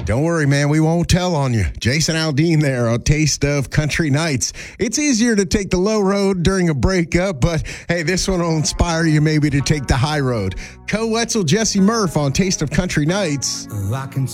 Don't worry, man. We won't tell on you. Jason Aldean there on Taste of Country Nights. It's easier to take the low road during a breakup, but hey, this one will inspire you maybe to take the high road. Co Wetzel, Jesse Murph on Taste of Country Nights.